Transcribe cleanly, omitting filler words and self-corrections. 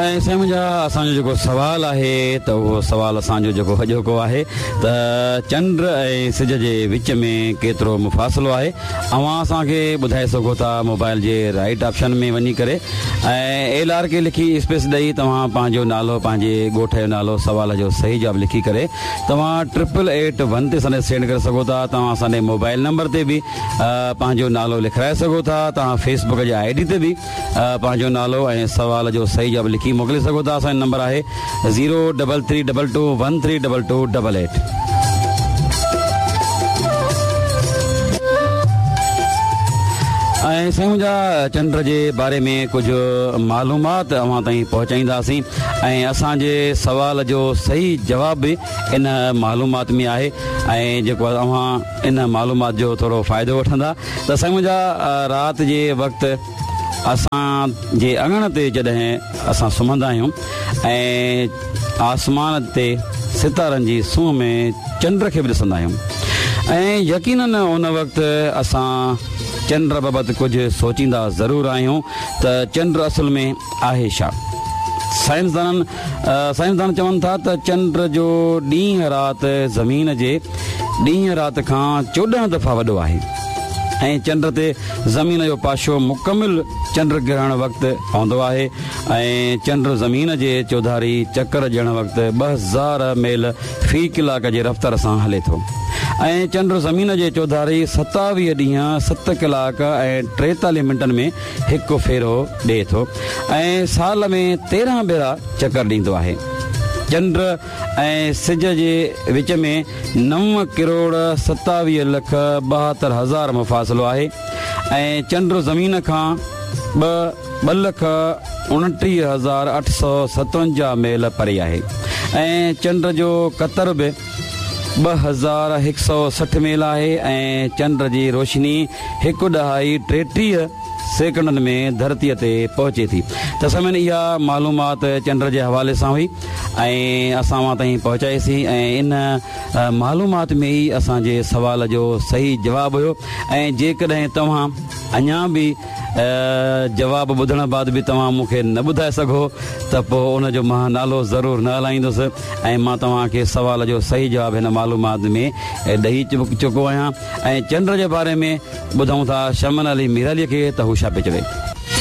ऐं साईं मुंहिंजा असांजो जेको सुवालु आहे त उहो सुवालु असांजो जेको अॼोको आहे त चंड ऐं सिज जे विच में केतिरो मुफ़ासिलो आहे। अव्हां असांखे ॿुधाए सघो था मोबाइल जे राइट ऑप्शन में वञी करे ऐं LR के लिखी स्पेस ॾेई तव्हां पंहिंजो नालो, पंहिंजे ॻोठ जो नालो, सुवाल जो सही जवाबु लिखी करे तव्हां 8881 ते असांखे सेंड करे सघो था। तव्हां असांजे मोबाइल नंबर ते बि पंहिंजो नालो लिखाए सघो था। तव्हां फेसबुक जे ID ते बि पंहिंजो नालो ऐं सुवाल जो सही जवाबु लिखी मोकिले सघो था। असांजो नंबर आहे 03322132288। ऐं साईं मुंहिंजा चंड जे बारे में कुझु मालूमात अव्हां ताईं पहुचाईंदासीं ऐं असांजे सुवाल जो सही जवाब बि इन मालूमात में आहे ऐं जेको अव्हां इन मालूमात जो थोरो फ़ाइदो वठंदा त साईं मुंहिंजा राति जे वक़्तु असां जे अङण ते जॾहिं असां सुम्हंदा आहियूं ऐं आसमान ते सितारनि जी सूंह में चंड खे बि ॾिसंदा आहियूं ऐं यकीनन उन वक़्तु असां चंड बाबति कुझु सोचींदा ज़रूरु आहियूं त चंड असल में आहे छा। साइंसदान चवनि था त चंड जो ॾींहुं राति ज़मीन जे ॾींहुं राति खां 14 दफ़ा वॾो आहे ऐं चंड ते ज़मीन जो पाशो मुकमिल चंड ग्रहण वक़्तु पवंदो आहे ऐं चंड ज़मीन जे चौधारी चकर ॾियण वक़्तु 2000 मील फ़ी कलाक जे रफ़्तार सां हले थो ऐं चंड ज़मीन जे चौधारी 27 ॾींहं 7 कलाक ऐं 43 मिंटनि में हिकु फेरो ॾिए थो ऐं साल में 13 भेरा चकर ॾींदो आहे। चंड ऐं सिज जे विच में 9,27,72,000 मुफ़ासिलो आहे ऐं चंड ज़मीन खां 2,29,857 मील परे आहे ऐं चंड जो क़तर बि 2,160 मील आहे ऐं चंड जी रोशनी 1.33 सेकंडनि में धरतीअ ते पहुचे थी। त सभिनी इहा मालूमात चंड जे हवाले सां हुई ऐं असां वहां ताईं पहुचाईसीं ऐं इन मालूमात में ई असांजे सुवाल जो सही जवाबु हुयो ऐं जेकॾहिं तव्हां अञा बि जवाबु ॿुधण बाद बि तव्हां मूंखे न ॿुधाए सघो त पोइ उनजो मां नालो ज़रूरु न हलाईंदुसि ऐं मां तव्हांखे सुवाल जो सही जवाबु हिन मालूमात में ॾेई चुको आहियां। ऐं चंड जे बारे में ॿुधूं था शमन अली मीरालीअ खे त हू छा पियो चवे।